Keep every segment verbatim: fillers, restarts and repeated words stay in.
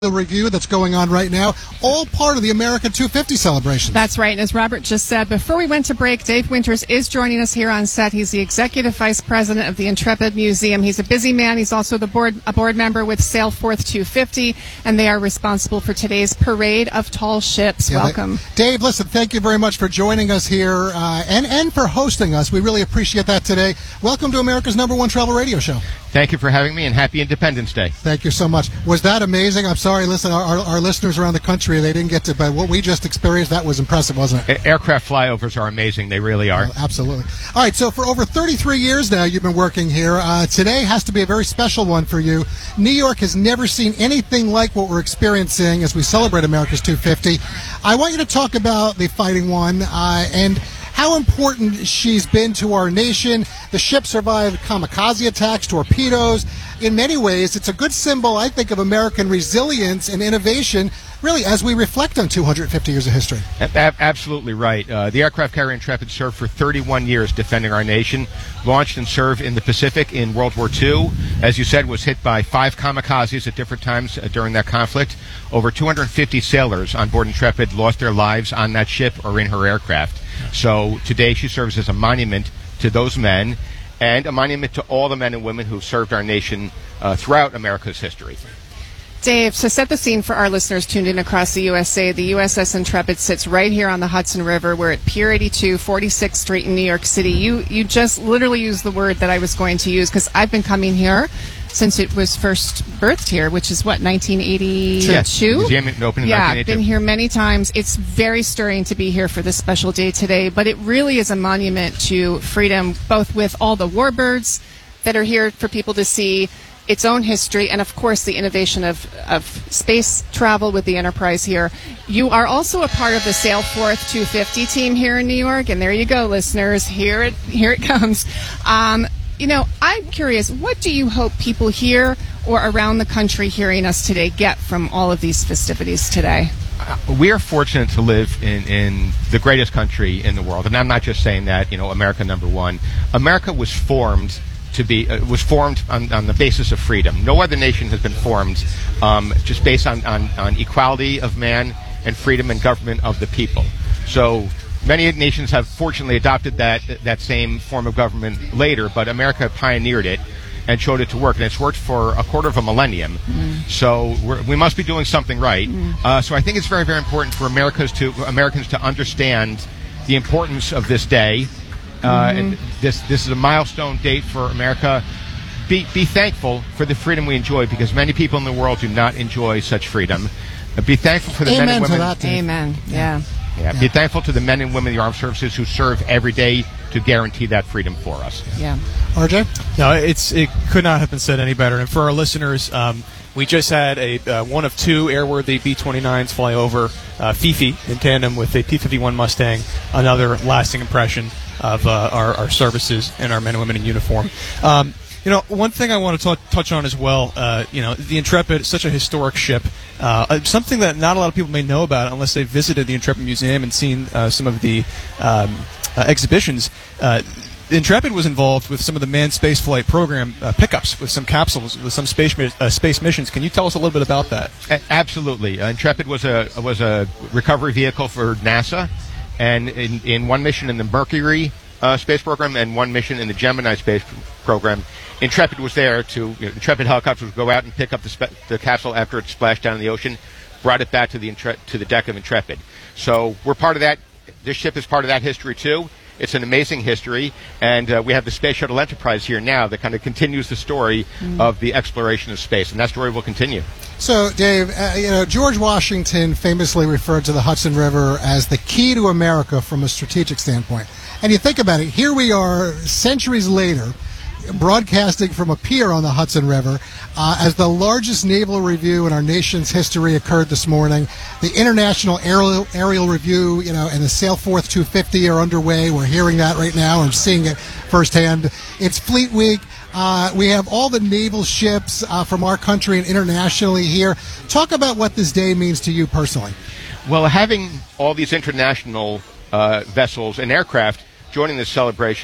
The review that's going on right now, all part of the America two fifty celebration. That's right. And as Robert just said, before we went to break, Dave Winters is joining us here on set. He's the executive vice president of the Intrepid Museum. He's a busy man. He's also the board a board member with Sailforth two fifty, and they are responsible for today's Parade of Tall Ships. Yeah, Welcome. Dave, listen, thank you very much for joining us here uh, and, and for hosting us. We really appreciate that today. Welcome to America's number one travel radio show. Thank you for having me, and happy Independence Day. Thank you so much. Was that amazing? I'm sorry, listen, our, our, our listeners around the country, they didn't get to, but what we just experienced, that was impressive, wasn't it? Aircraft flyovers are amazing. They really are. Oh, absolutely. All right, so for over thirty-three years now, you've been working here. Uh, today has to be a very special one for you. New York has never seen anything like what we're experiencing as we celebrate America's two fifty. I want you to talk about the Fighting One uh, and how important she's been to our nation. The ship survived kamikaze attacks, torpedoes. In many ways, it's a good symbol, I think, of American resilience and innovation, really, as we reflect on two hundred fifty years of history. A- absolutely right. Uh, the aircraft carrier Intrepid served for thirty-one years defending our nation, launched and served in the Pacific in World War Two. As you said, was hit by five kamikazes at different times uh, during that conflict. Over two hundred fifty sailors on board Intrepid lost their lives on that ship or in her aircraft. So today she serves as a monument to those men and a monument to all the men and women who served our nation uh, throughout America's history. Dave, to set the scene for our listeners tuned in across the U S A, the U S S Intrepid sits right here on the Hudson River. We're at Pier eighty-two, forty-sixth Street in New York City. You you just literally used the word that I was going to use because I've been coming here since it was first birthed here, which is, what, nineteen eighty-two? Yes, museum opened in yeah, nineteen I've been eighty-two. here many times. It's very stirring to be here for this special day today, but it really is a monument to freedom, both with all the warbirds that are here for people to see, its own history, and of course the innovation of, of space travel with the Enterprise here. You are also a part of the Sailforth two fifty team here in New York, and there you go, listeners. Here it here it comes. Um, you know, I'm curious, what do you hope people here or around the country hearing us today get from all of these festivities today? Uh, we are fortunate to live in, in the greatest country in the world, and I'm not just saying that, you know, America number one. America was formed to be uh, was formed on, on the basis of freedom. No other nation has been formed um, just based on, on, on equality of man and freedom and government of the people. So many nations have fortunately adopted that that same form of government later, but America pioneered it and showed it to work, and it's worked for a quarter of a millennium. Mm. So we're, we must be doing something right. Mm. Uh, so I think it's very, very important for Americans to Americans to understand the importance of this day. Uh, mm-hmm. And this this is a milestone date for America. Be be thankful for the freedom we enjoy, because many people in the world do not enjoy such freedom. Uh, be thankful for the Amen men and women. To that, Amen. Yeah. Yeah. yeah. Be thankful to the men and women of the armed services who serve every day to guarantee that freedom for us. Yeah. R J? No, it's it could not have been said any better. And for our listeners, um, we just had a uh, one of two airworthy B twenty-nines fly over uh, Fifi in tandem with a P fifty-one Mustang. Another lasting impression of uh, our, our services and our men and women in uniform. Um, you know, one thing I want to t- touch on as well, uh, you know, the Intrepid is such a historic ship, uh, something that not a lot of people may know about unless they've visited the Intrepid Museum and seen uh, some of the um, uh, exhibitions. Uh, the Intrepid was involved with some of the manned spaceflight program uh, pickups with some capsules, with some space mi- uh, space missions. Can you tell us a little bit about that? A- absolutely. Uh, Intrepid was a was a recovery vehicle for NASA. And in, in one mission in the Mercury uh, space program and one mission in the Gemini space program, Intrepid was there to, you know, Intrepid helicopters would go out and pick up the, spe- the capsule after it splashed down in the ocean, brought it back to the Intre- to the deck of Intrepid. So we're part of that. This ship is part of that history too. It's an amazing history, and uh, we have the Space Shuttle Enterprise here now that kind of continues the story mm. of the exploration of space, and that story will continue. So, Dave, uh, you know, George Washington famously referred to the Hudson River as the key to America from a strategic standpoint. And you think about it, here we are centuries later, broadcasting from a pier on the Hudson River uh, as the largest naval review in our nation's history occurred this morning. The International Aerial, Aerial Review, you know, and the Sailforth two fifty are underway. We're hearing that right now and seeing it firsthand. It's Fleet Week. Uh, we have all the naval ships uh, from our country and internationally here. Talk about what this day means to you personally. Well, having all these international uh, vessels and aircraft joining this celebration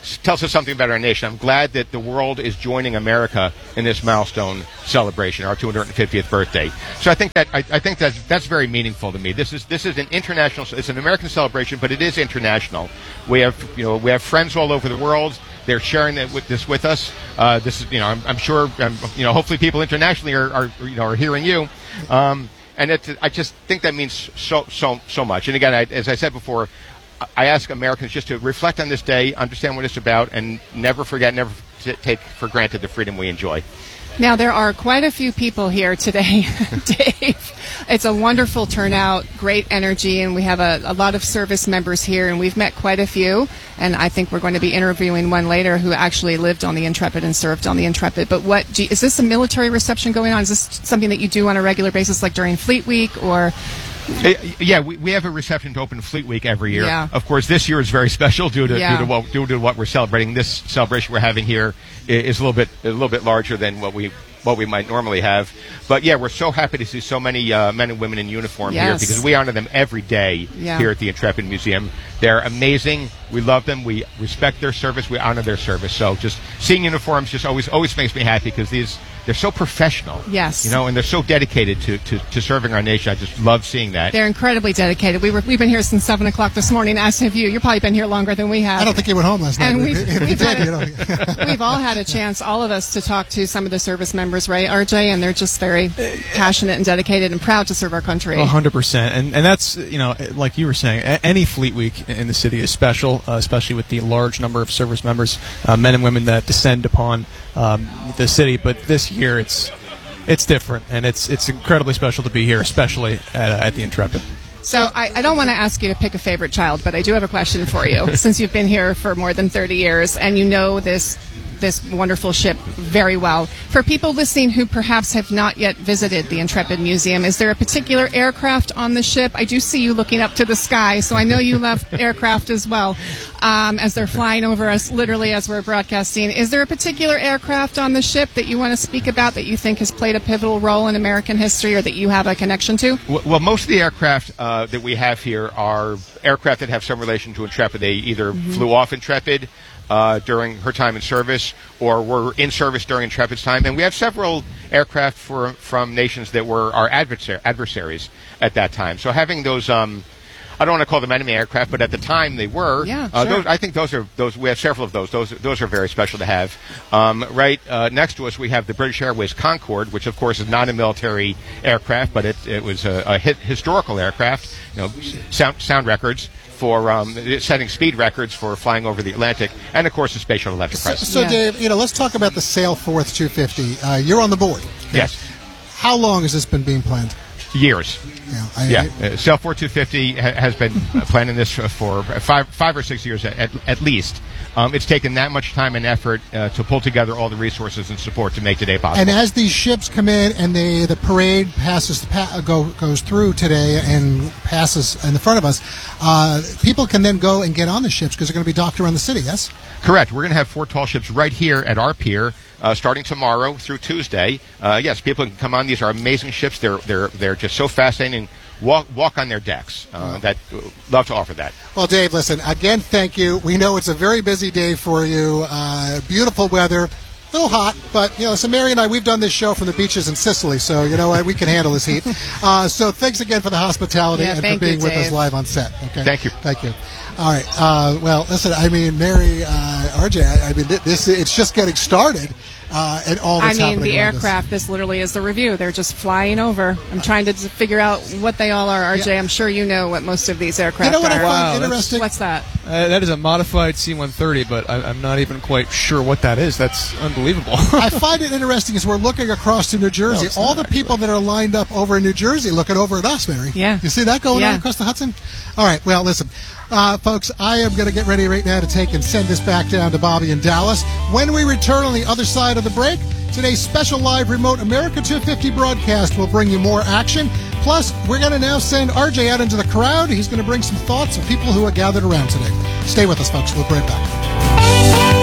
tells us something about our nation. I'm glad that the world is joining America in this milestone celebration, our two hundred fiftieth birthday. So I think that I, I think that's that's very meaningful to me. This is this is an international, it's an American celebration, but it is international. We have you know we have friends all over the world. They're sharing that with this with us. Uh, this is you know I'm, I'm sure um, you know hopefully people internationally are, are you know are hearing you. Um, and it, I just think that means so so so much. And again, I, as I said before, I ask Americans just to reflect on this day, understand what it's about, and never forget, never t- take for granted the freedom we enjoy. Now, there are quite a few people here today, Dave. It's a wonderful turnout, great energy, and we have a, a lot of service members here, and we've met quite a few, and I think we're going to be interviewing one later who actually lived on the Intrepid and served on the Intrepid. But what do you, is this a military reception going on? Is this something that you do on a regular basis, like during Fleet Week, or... Uh, yeah, we, we have a reception to open Fleet Week every year. Yeah. Of course, this year is very special due to, Yeah. due to what due to what we're celebrating. This celebration we're having here is a little bit a little bit larger than what we what we might normally have. But yeah, we're so happy to see so many uh, men and women in uniform Yes. here because we honor them every day Yeah. here at the Intrepid Museum. They're amazing. We love them. We respect their service. We honor their service. So just seeing uniforms just always always makes me happy because these they're so professional. Yes. You know, and they're so dedicated to, to, to serving our nation. I just love seeing that. They're incredibly dedicated. We were, we've been here since seven o'clock this morning, as have you. You've probably been here longer than we have. I don't think he went home last night. And If- we've, if he we've, did, had you a- know. we've all had a chance, all of us, to talk to some of the service members, right, R J? And they're just very passionate and dedicated and proud to serve our country. A hundred percent, and and that's you know like you were saying, a- any Fleet Week in the city is special, uh, especially with the large number of service members, uh, men and women that descend upon um, the city. But this year, it's it's different, and it's it's incredibly special to be here, especially at, uh, at the Intrepid. So I, I don't want to ask you to pick a favorite child, but I do have a question for you. Since you've been here for more than thirty years and you know this this wonderful ship very well, for people listening who perhaps have not yet visited the Intrepid Museum, is there a particular aircraft on the ship? I do see you looking up to the sky, so I know you love aircraft as well, um, as they're flying over us literally as we're broadcasting. Is there a particular aircraft on the ship that you want to speak about that you think has played a pivotal role in American history or that you have a connection to? Well, most of the aircraft uh, that we have here are aircraft that have some relation to Intrepid. They either Mm-hmm. flew off Intrepid uh, during her time in service or were in service during Intrepid's time. And we have several aircraft for, from nations that were our adversar- adversaries at that time. So having those... Um, I don't want to call them enemy aircraft, but at the time they were. Yeah, uh, sure. those, I think those are those. We have several of those. Those those are very special to have. Um, right uh, next to us, we have the British Airways Concorde, which of course is not a military aircraft, but it, it was a, a hit, historical aircraft. You know, sound sound records for um, setting speed records for flying over the Atlantic, and of course the Space Shuttle Enterprise. So, so Yeah. Dave, you know, let's talk about the Sail Forth two fifty. Uh, you're on the board. Yes, How long has this been being planned? years. Yeah. I, Yeah, uh, Sail Forth two fifty ha- has been uh, planning this for, for five, five or six years at, at least. Um, it's taken that much time and effort uh, to pull together all the resources and support to make today possible. And as these ships come in and they, the parade passes the pa- go, goes through today and passes in the front of us, uh, people can then go and get on the ships because they're going to be docked around the city, yes? Correct. We're going to have four tall ships right here at our pier, uh, starting tomorrow through Tuesday. Uh, yes, people can come on. These are amazing ships. They're they're they're just so fascinating. Walk walk on their decks. Uh, that love to offer that. Well, Dave, listen, again, thank you. We know it's a very busy day for you. Uh, beautiful weather. A little hot, but, you know, so Mary and I, we've done this show from the beaches in Sicily, so, you know what, we can handle this heat. Uh, so thanks again for the hospitality Yeah, and for thank being you, with us Dave. live on set. Okay. Thank you. Thank you. All right. Uh, well, listen, I mean, Mary, uh, R J, I, I mean, th- this it's just getting started, uh, and all I that's mean, happening the around us. aircraft, this literally is the review. They're just flying over. I'm trying to d- figure out what they all are, R J. Yeah. I'm sure you know what most of these You aircraft know what I are. find Wow, that's- interesting? What's that? Uh, that is a modified C one thirty, but I, I'm not even quite sure what that is. That's unbelievable. I find it interesting as we're looking across to New Jersey. it's all not, the people that are lined up over in New Jersey looking over at us, Mary. Yeah. You see that going Yeah. on across the Hudson? All right. Well, listen, uh, folks, I am going to get ready right now to take and send this back down to Bobby in Dallas. When we return on the other side of the break, today's special live remote America two fifty broadcast will bring you more action. Plus, we're going to now send R J out into the crowd. He's going to bring some thoughts of people who are gathered around today. Stay with us, folks. We'll be right back.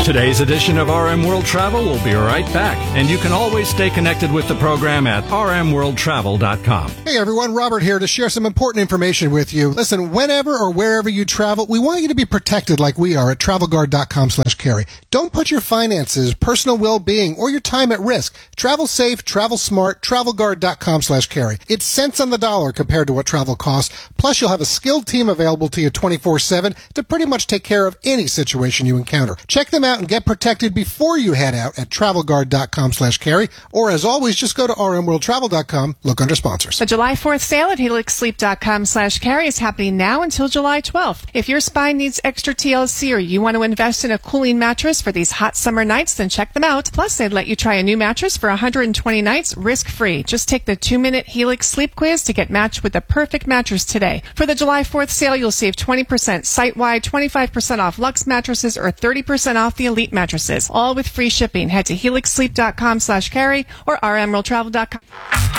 Today's edition of R M World Travel will be right back, and you can always stay connected with the program at r m world travel dot com. Hey everyone, Robert here to share some important information with you. Listen, whenever or wherever you travel, we want you to be protected like we are at travel guard dot com slash carry. Don't put your finances, personal well-being, or your time at risk. Travel safe, travel smart, travel guard dot com slash carry. It's cents on the dollar compared to what travel costs. Plus, you'll have a skilled team available to you twenty-four seven to pretty much take care of any situation you encounter. Check them out and get protected before you head out at travel guard dot com slash carry, or as always, just go to r m world travel dot com, look under sponsors. The July fourth sale at helix sleep dot com slash carry is happening now until July twelfth. If your spine needs extra T L C or you want to invest in a cooling mattress for these hot summer nights, then check them out. Plus, they'd let you try a new mattress for one hundred twenty nights risk-free. Just take the two-minute Helix sleep quiz to get matched with the perfect mattress today. For the July fourth sale, you'll save twenty percent site-wide, twenty-five percent off Luxe mattresses, or thirty percent off the Elite mattresses, all with free shipping. Head to helix sleep dot com slash carry or r m world travel dot com.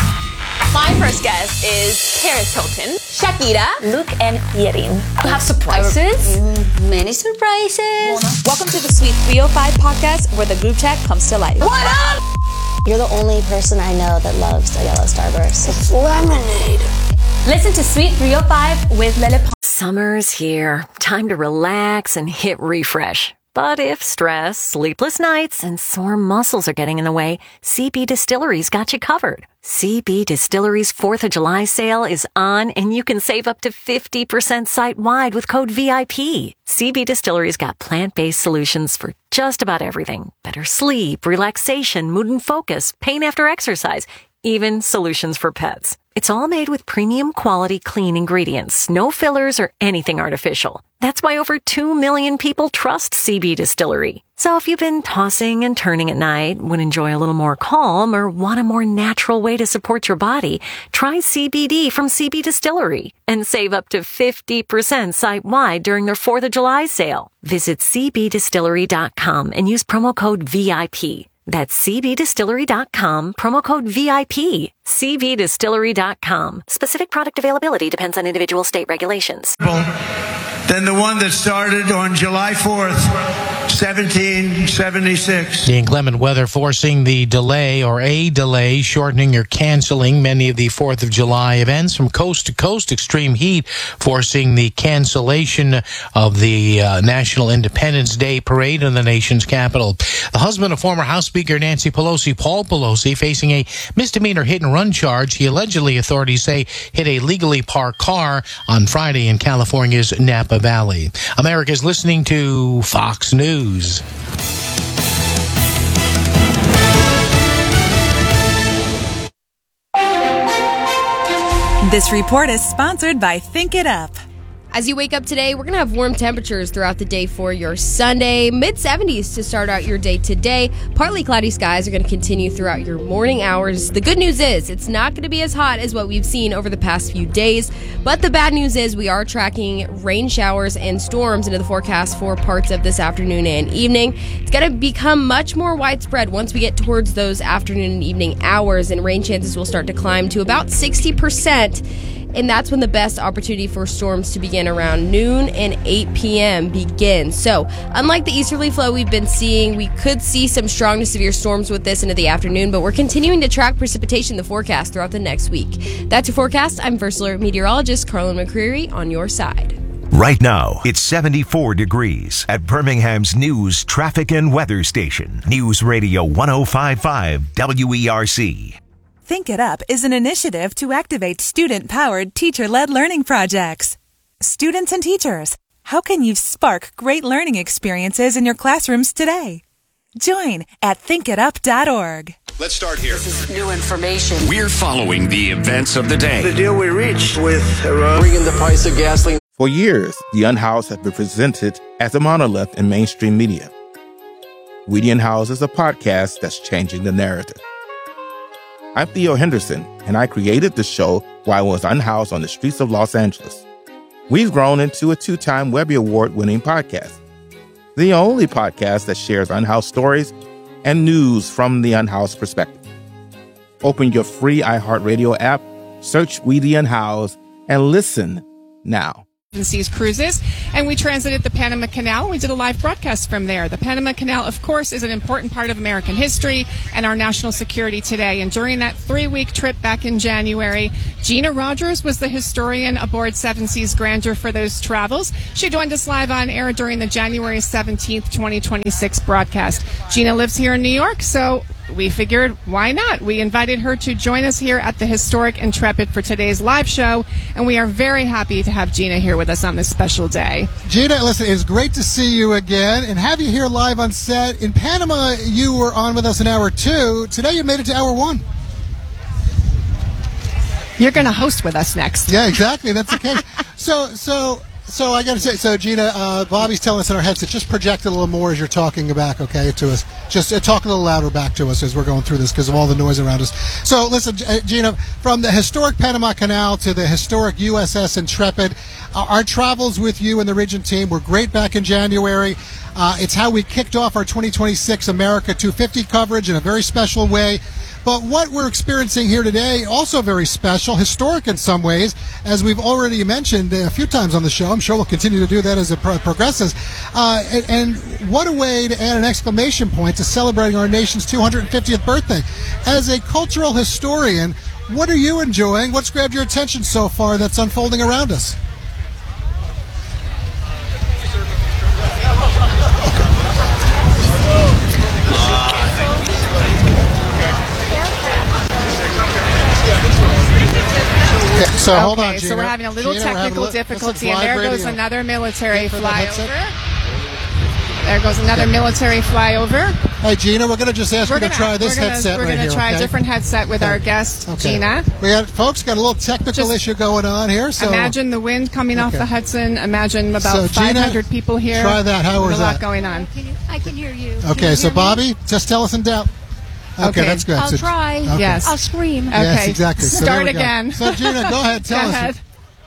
My first guest is Paris Hilton, Shakira, Luke, and Yerin. You have surprises? Mm, many surprises. Welcome to the Sweet three oh five podcast, where the group chat comes to life. What up? You're the only person I know that loves a yellow starburst. It's lemonade. Listen to Sweet three oh five with Lele Pons. Summer's here. Time to relax and hit refresh. But if stress, sleepless nights, and sore muscles are getting in the way, C B Distillery's got you covered. C B Distillery's fourth of July sale is on, and you can save up to fifty percent site-wide with code V I P. C B Distillery's got plant-based solutions for just about everything. Better sleep, relaxation, mood and focus, pain after exercise, even solutions for pets. It's all made with premium quality clean ingredients, no fillers or anything artificial. That's why over two million people trust C B Distillery. So if you've been tossing and turning at night, would enjoy a little more calm, or want a more natural way to support your body, try C B D from C B Distillery and save up to fifty percent site-wide during their fourth of July sale. Visit c b distillery dot com and use promo code V I P. That's c b distillery dot com, promo code V I P. c b distillery dot com. Specific product availability depends on individual state regulations. Than the one that started on July fourth, seventeen seventy-six. The inclement weather forcing the delay or a delay, shortening or canceling many of the fourth of July events from coast to coast. Extreme heat forcing the cancellation of the uh, National Independence Day parade in the nation's capital. The husband of former House Speaker Nancy Pelosi, Paul Pelosi, facing a misdemeanor hit-and-run charge. He allegedly, authorities say, hit a legally parked car on Friday in California's Napa Valley. America's listening to Fox News. This report is sponsored by Think It Up. As you wake up today, we're going to have warm temperatures throughout the day for your Sunday. mid seventies to start out your day today. Partly cloudy skies are going to continue throughout your morning hours. The good news is it's not going to be as hot as what we've seen over the past few days. But the bad news is we are tracking rain showers and storms into the forecast for parts of this afternoon and evening. It's going to become much more widespread once we get towards those afternoon and evening hours, and rain chances will start to climb to about sixty percent. And that's when the best opportunity for storms to begin around noon and eight p.m. begins. So, unlike the easterly flow we've been seeing, we could see some strong to severe storms with this into the afternoon, but we're continuing to track precipitation in the forecast throughout the next week. That's your forecast. I'm First Alert Meteorologist Carlin McCreary on your side. Right now, it's seventy-four degrees at Birmingham's news, traffic, and weather station. News Radio one oh five point five W E R C. Think It Up is an initiative to activate student-powered, teacher-led learning projects. Students and teachers, how can you spark great learning experiences in your classrooms today? Join at think it up dot org. Let's start here. This is new information. We're following the events of the day. The deal we reached with Iran. Bringing the price of gasoline. For years, the Unhoused have been presented as a monolith in mainstream media. We the Unhoused is a podcast that's changing the narrative. I'm Theo Henderson, and I created the show while I was unhoused on the streets of Los Angeles. We've grown into a two-time Webby Award-winning podcast, the only podcast that shares unhoused stories and news from the unhoused perspective. Open your free iHeartRadio app, search We the Unhoused, and listen now. Seven Seas Cruises, and we transited the Panama Canal. We did a live broadcast from there. The Panama Canal, of course, is an important part of American history and our national security today. And during that three-week trip back in January, Gina Rogers was the historian aboard Seven Seas Grandeur for those travels. She joined us live on air during the January seventeenth, twenty twenty-six broadcast. Gina lives here in New York, so we figured, why not? We invited her to join us here at the Historic Intrepid for today's live show, and we are very happy to have Gina here with us on this special day. Gina, listen, it's great to see you again and have you here live on set. In Panama, you were on with us in hour two. Today, you made it to hour one. You're going to host with us next. Yeah, exactly. That's the case. so, so... So I got to say, so Gina, uh, Bobby's telling us in our headset, just project it a little more as you're talking back, okay, to us. Just uh, talk a little louder back to us as we're going through this because of all the noise around us. So listen, uh, Gina, from the historic Panama Canal to the historic U S S Intrepid, uh, our travels with you and the Regent team were great back in January. Uh, it's how we kicked off our twenty twenty-six America two fifty coverage in a very special way. But what we're experiencing here today, also very special, historic in some ways, as we've already mentioned a few times on the show. I'm sure we'll continue to do that as it pro- progresses. Uh, and, and what a way to add an exclamation point to celebrating our nation's two hundred fiftieth birthday. As a cultural historian, what are you enjoying? What's grabbed your attention so far that's unfolding around us? So okay, hold on, Gina. So we're having a little Gina, technical li- difficulty, and there goes another military flyover. There goes another okay. military flyover. Hey, Gina, we're going to just ask we're you gonna, to try this we're gonna, headset we're right gonna here. We're going to try okay? a different headset with okay. our guest, okay. Gina. We got folks got a little technical just issue going on here. So imagine the wind coming okay. off the Hudson. Imagine about so five hundred Gina, people here. Try that. How is that? A lot that? going on. Can you, I can hear you. Okay, so Bobby, me? just tell us in doubt. Okay, okay, that's good. I'll so, try. Okay. Yes. I'll scream. Okay. Yes, exactly. So Start again. So, Gina, go ahead. Tell go us. Ahead.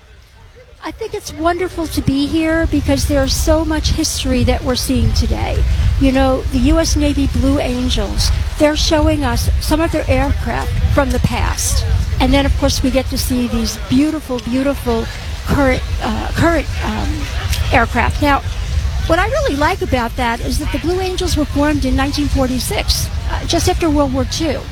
I think it's wonderful to be here because there's so much history that we're seeing today. You know, the U S Navy Blue Angels, they're showing us some of their aircraft from the past. And then, of course, we get to see these beautiful, beautiful current, uh, current um, aircraft. Now, what I really like about that is that the Blue Angels were formed in nineteen forty-six, uh, just after World War Two.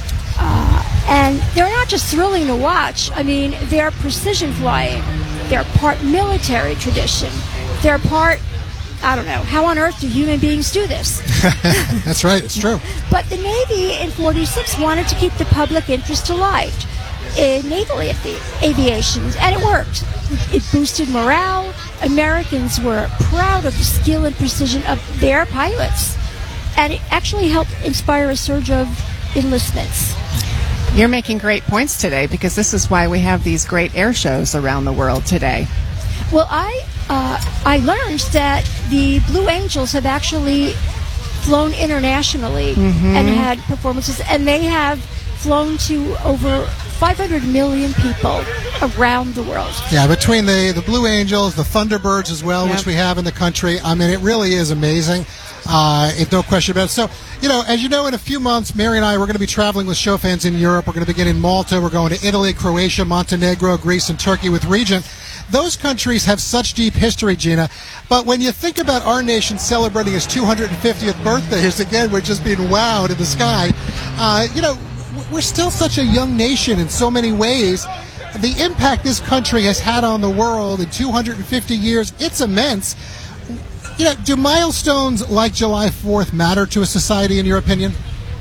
Uh, and they're not just thrilling to watch. I mean, they're precision flying. They're part military tradition. They're part, I don't know, how on earth do human beings do this? That's right, it's true. But the Navy in forty-six wanted to keep the public interest alive in naval aviation, and it worked. It boosted morale. Americans were proud of the skill and precision of their pilots, and it actually helped inspire a surge of enlistments. You're making great points today because this is why we have these great air shows around the world today. Well, I uh, I learned that the Blue Angels have actually flown internationally mm-hmm. and had performances, and they have flown to over five hundred million people around the world. Yeah, between the, the Blue Angels, the Thunderbirds as well, yep. which we have in the country, I mean, it really is amazing. Uh, it's no question about it. So, you know, as you know, in a few months, Mary and I, we're going to be traveling with show fans in Europe. We're going to begin in Malta. We're going to Italy, Croatia, Montenegro, Greece, and Turkey with Regent. Those countries have such deep history, Gina. But when you think about our nation celebrating its two hundred fiftieth birthday, here's again, we're just being wowed in the sky. Uh, you know, we're still such a young nation in so many ways. The impact this country has had on the world in two hundred fifty years, it's immense. You know, do milestones like July fourth matter to a society, in your opinion?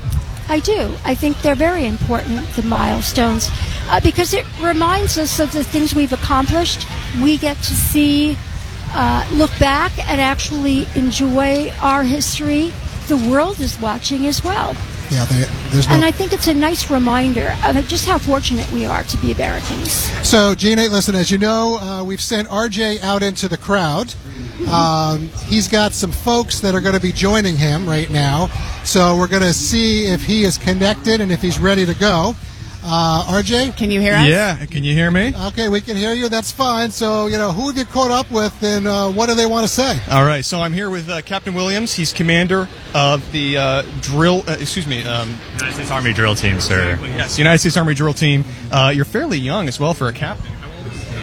I do. I think they're very important, the milestones, uh, because it reminds us of the things we've accomplished. We get to see, uh, look back and actually enjoy our history. The world is watching as well. Yeah, they, there's no... And I think it's a nice reminder of just how fortunate we are to be Americans. So, Gina, listen, as you know, uh, we've sent R J out into the crowd. Um, he's got some folks that are going to be joining him right now. So we're going to see if he is connected and if he's ready to go. Uh, R J? Can you hear us? Yeah, can you hear me? Okay, we can hear you. That's fine. So, you know, who have you caught up with and uh, what do they want to say? All right, so I'm here with uh, Captain Williams. He's commander of the uh, drill, uh, excuse me. Um, United States Army drill team, sir. Yes, United States Army drill team. Uh, you're fairly young as well for a captain.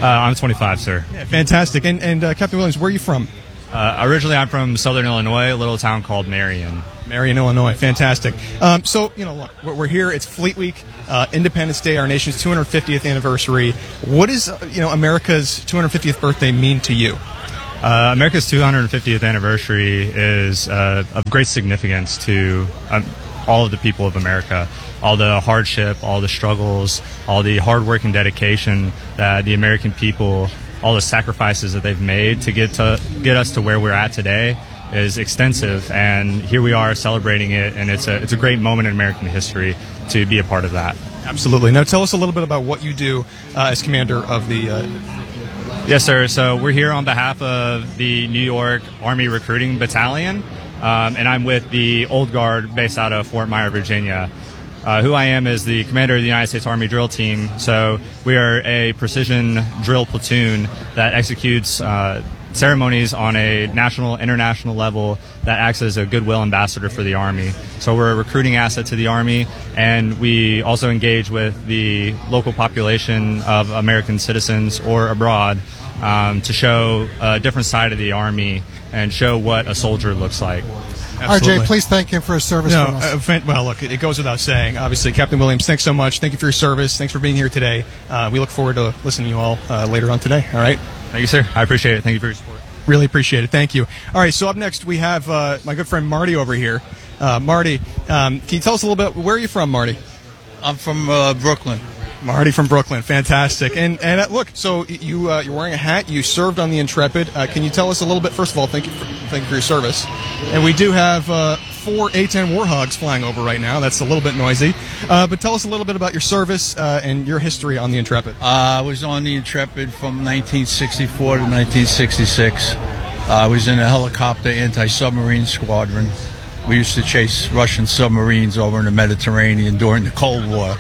Uh, I'm twenty-five, sir. Yeah, fantastic. And, and uh, Captain Williams, where are you from? Uh, originally, I'm from Southern Illinois, a little town called Marion. Marion, Illinois. Fantastic. Um, so, you know, look, we're, we're here. It's Fleet Week, uh, Independence Day, our nation's two hundred fiftieth anniversary. What does, uh, you know, America's two hundred fiftieth birthday mean to you? Uh, America's two hundred fiftieth anniversary is uh, of great significance to um, all of the people of America. All the hardship, all the struggles, all the hard work and dedication that the American people, all the sacrifices that they've made to get to get us to where we're at today is extensive, and here we are celebrating it, and it's a it's a great moment in American history to be a part of that. Absolutely. Now tell us a little bit about what you do uh, as commander of the... Uh... Yes, sir. So we're here on behalf of the New York Army Recruiting Battalion, um, and I'm with the Old Guard based out of Fort Myer, Virginia. Uh, who I am is the commander of the United States Army Drill Team. So we are a precision drill platoon that executes uh, ceremonies on a national, international level that acts as a goodwill ambassador for the Army. So we're a recruiting asset to the Army, and we also engage with the local population of American citizens or abroad um, to show a different side of the Army and show what a soldier looks like. Absolutely. R J, please thank him for his service. No, for us. uh, fan- well, look, it, it goes without saying. Obviously, Captain Williams, thanks so much. Thank you for your service. Thanks for being here today. Uh, we look forward to listening to you all uh, later on today. All right? Thank you, sir. I appreciate it. Thank you for your support. Really appreciate it. Thank you. All right, so up next we have uh, my good friend Marty over here. Uh, Marty, um, can you tell us a little bit, where are you from, Marty? I'm from uh, Brooklyn. Marty from Brooklyn, fantastic. And and uh, look, so you uh, you're wearing a hat. You served on the Intrepid. Uh, can you tell us a little bit? First of all, thank you for, thank you for your service. And we do have uh, four A ten Warhogs flying over right now. That's a little bit noisy. Uh, but tell us a little bit about your service uh, and your history on the Intrepid. Uh, I was on the Intrepid from nineteen sixty-four to nineteen sixty-six. Uh, I was in a helicopter anti-submarine squadron. We used to chase Russian submarines over in the Mediterranean during the Cold War.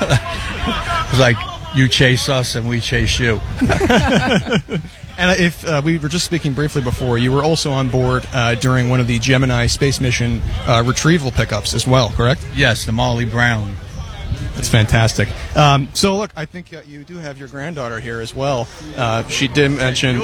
It was like, you chase us and we chase you. And if uh, we were just speaking briefly before, you were also on board uh, during one of the Gemini space mission uh, retrieval pickups as well, correct? Yes, the Molly Brown. That's fantastic. Um, so, look, I think uh, you do have your granddaughter here as well. Uh, she did mention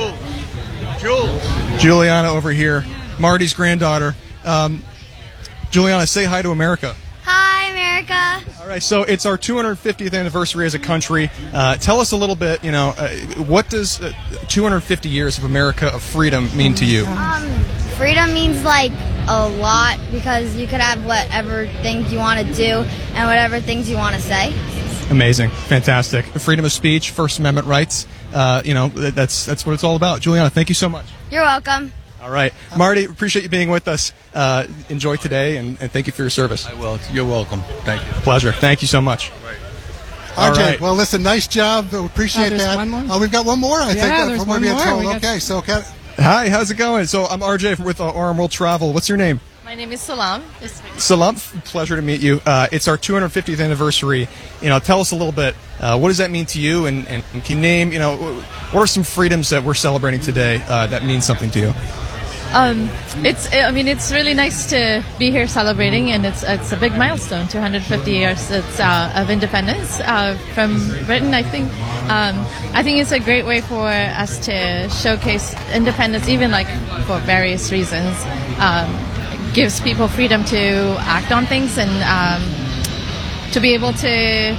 Jules. Juliana over here, Marty's granddaughter. Um, Juliana, say hi to America. Hi, America. All right, so it's our two hundred fiftieth anniversary as a country. Uh, tell us a little bit, you know, uh, what does uh, two hundred fifty years of America of freedom mean to you? Um, freedom means like a lot because you could have whatever things you want to do and whatever things you want to say. Amazing, fantastic. Freedom of speech, First Amendment rights. Uh, you know, that's that's what it's all about. Juliana, thank you so much. You're welcome. All right. Marty, appreciate you being with us. Uh, enjoy today, and, and thank you for your service. I will. You're welcome. Thank you. Pleasure. Thank you so much. All R J, right. well, listen, nice job. We appreciate Oh, there's that. one more? Oh, we've got one more, I Yeah, think. uh, there's from one what we had more. told. We got- Okay, so okay. Hi, how's it going? So I'm R J with uh, R M World Travel. What's your name? My name is Salam. It's- Salam, pleasure to meet you. Uh, it's our two hundred fiftieth anniversary. You know, tell us a little bit. Uh, what does that mean to you? And, and can you name, you know, what are some freedoms that we're celebrating today uh, that mean something to you? Um, it's. I mean, it's really nice to be here celebrating, and it's it's a big milestone. two hundred fifty years it's, uh, of independence uh, from Britain. I think. Um, I think it's a great way for us to showcase independence, even like for various reasons. Um, it gives people freedom to act on things and um, to be able to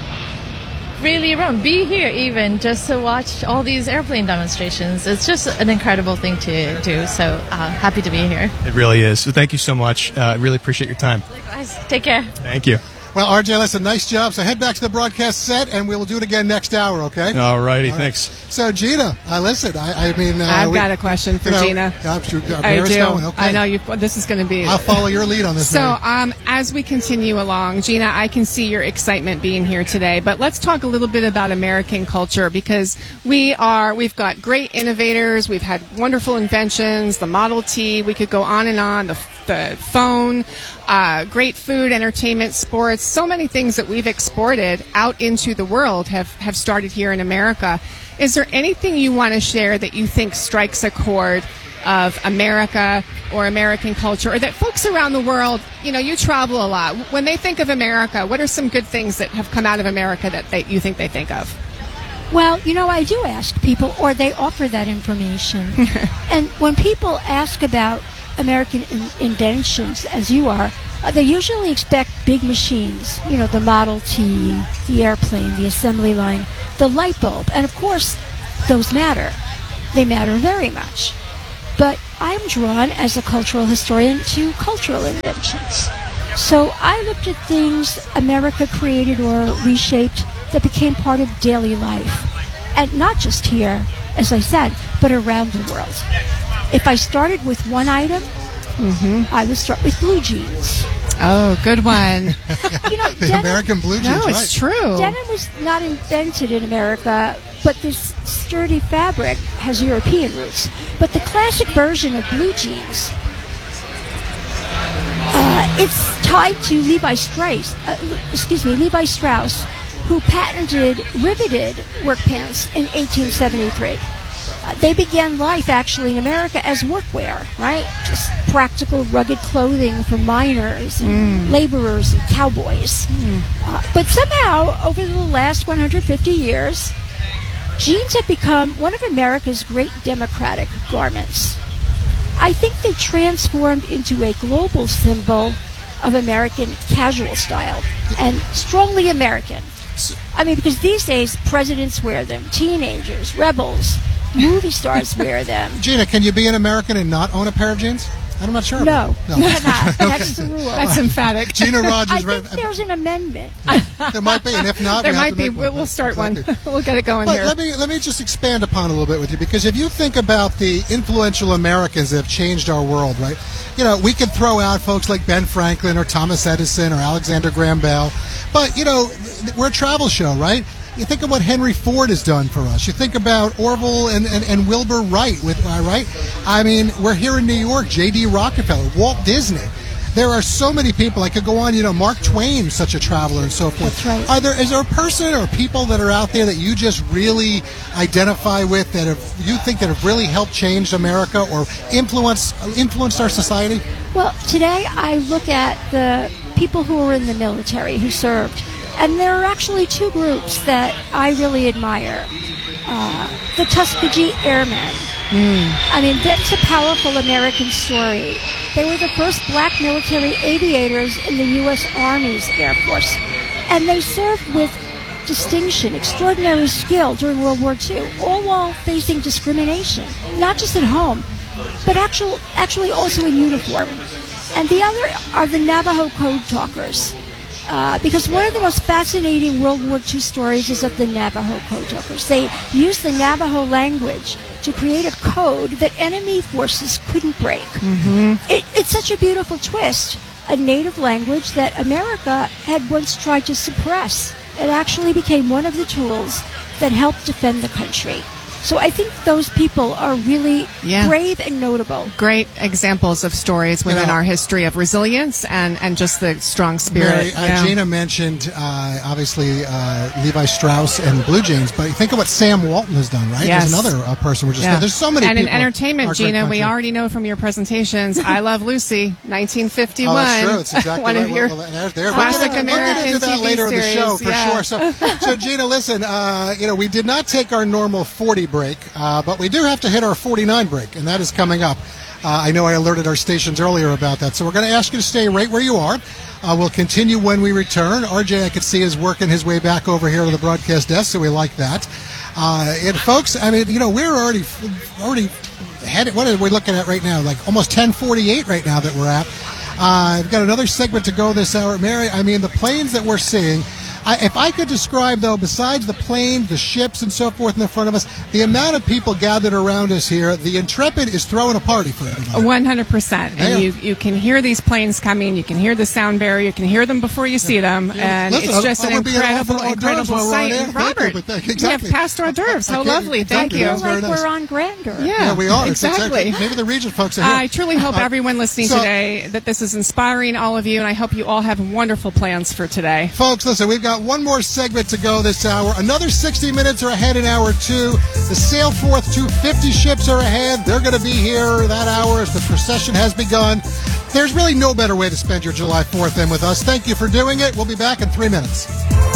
really run, be here even just to watch all these airplane demonstrations. It's just an incredible thing to do. So uh, happy to be here. It really is. So thank you so much. I uh, really appreciate your time. Likewise. Take care. Thank you. Well, R J, listen, nice job. So head back to the broadcast set, and we'll do it again next hour, okay? All righty, All right. thanks. So, Gina, uh, listen, I, I mean... Uh, I've we, got a question for you know, Gina. I'm sure, uh, I Bear's do. going, okay. I know you. This is going to be. I'll follow your lead on this. So, Mary. um, as we continue along, Gina, I can see your excitement being here today. But let's talk a little bit about American culture, because we are we've got great innovators. We've had wonderful inventions. The Model T. We could go on and on. The the phone. Uh, great food, entertainment, sports. So many things that we've exported out into the world have have started here in America. Is there anything you want to share that you think strikes a chord of America or American culture, or that folks around the world, you know, you travel a lot. When they think of America, what are some good things that have come out of America that they, you think they think of? Well, you know, I do ask people, or they offer that information. And when people ask about American in- inventions, as you are, uh, they usually expect big machines. You know, the Model T, the airplane, the assembly line, the light bulb. And of course, those matter. They matter very much. But I'm drawn, as a cultural historian, to cultural inventions. So I looked at things America created or reshaped that became part of daily life. And not just here, as I said, but around the world. If I started with one item, mm-hmm. I would start with blue jeans. Oh, good one. You know, the denim, American blue jeans, No, it's right. true. Denim was not invented in America, but this sturdy fabric has European roots. But the classic version of blue jeans, uh, it's tied to Levi Strauss, uh, excuse me, Levi Strauss, who patented riveted work pants in eighteen seventy-three. Uh, they began life actually in America as workwear, right? Just practical, rugged clothing for miners and Mm. laborers and cowboys. Mm. Uh, but somehow, over the last one hundred fifty years, jeans have become one of America's great democratic garments. I think they transformed into a global symbol of American casual style and strongly American. I mean, because these days presidents wear them, teenagers, rebels, movie stars wear them. Gina, can you be an American and not own a pair of jeans? I'm not sure. No, no. you cannot. That's the rule. That's emphatic. Gina Rogers. I think there's an amendment. There might be, and if not, there we have might to be. make one. We'll start Exactly. one. We'll get it going But here. let me let me just expand upon it a little bit with you, because if you think about the influential Americans that have changed our world, right? You know, we could throw out folks like Ben Franklin or Thomas Edison or Alexander Graham Bell, but you know, we're a travel show, right? You think of what Henry Ford has done for us. You think about Orville and, and, and Wilbur Wright, with uh, right? I mean, we're here in New York. J D Rockefeller, Walt Disney. There are so many people. I could go on. You know, Mark Twain, such a traveler, and so forth. That's right. Are there is there a person or people that are out there that you just really identify with, that have you think that have really helped change America or influence influenced our society? Well, today I look at the people who were in the military, who served. And there are actually two groups that I really admire. Uh, the Tuskegee Airmen. Mm. I mean, that's a powerful American story. They were the first black military aviators in the U S Army's Air Force. And they served with distinction, extraordinary skill during World War Two, all while facing discrimination, not just at home, but actual, actually also in uniform. And the other are the Navajo Code Talkers. Uh, because one of the most fascinating World War Two stories is of the Navajo Code Talkers. They used the Navajo language to create a code that enemy forces couldn't break. Mm-hmm. It, it's such a beautiful twist. A native language that America had once tried to suppress. It actually became one of the tools that helped defend the country. So I think those people are really Yeah. brave and notable. Great examples of stories within You know, our history of resilience and, and just the strong spirit. Mary, uh, Yeah. Gina mentioned uh, obviously uh, Levi Strauss and blue jeans, but think of what Sam Walton has done, right? Yes. There's another uh, person we're just Yeah. there's so many and in people. entertainment, our great Gina, we country. already know from your presentations, I Love Lucy, nineteen fifty-one. Oh, that's true. It's exactly one right. of your Well, there, there. classic we'll get, into- American we'll get into that T V later in the show series, for yeah. sure. So, so Gina, listen, uh, you know, we did not take our normal forty break, uh, but we do have to hit our forty-nine break, and that is coming up. Uh, I know I alerted our stations earlier about that, so we're going to ask you to stay right where you are. Uh, we'll continue when we return. R J, I could see, is working his way back over here to the broadcast desk, so we like that. Uh, and folks, I mean, you know, we're already already headed. What are we looking at right now? Like almost ten forty-eight right now that we're at. Uh, I've got another segment to go this hour. Mary, I mean, the planes that we're seeing, I, if I could describe, though, besides the plane, the ships, and so forth in the front of us, the amount of people gathered around us here, the Intrepid is throwing a party for everybody. one hundred percent. Yeah. And you, you can hear these planes coming. You can hear the sound barrier. You can hear them before you see them. And Listen, it's just I- I an would be an incredible, hors d'oeuvres incredible while we're on sight. air. Thank you, Robert, but thank- we exactly. have past hors d'oeuvres. How Okay, lovely. Thank exactly. you. That's very Like nice. we're on Grandeur. Yeah, Yeah, we are. It's exactly. Maybe the region folks are here. I truly hope Uh, everyone listening so- today that this is inspiring all of you, and I hope you all have wonderful plans for today. Folks, listen, we've got one more segment to go this hour. Another sixty minutes are ahead in hour two. The Sailforth two fifty ships are ahead. They're going to be here that hour as the procession has begun. There's really no better way to spend your July fourth than with us. Thank you for doing it. We'll be back in three minutes.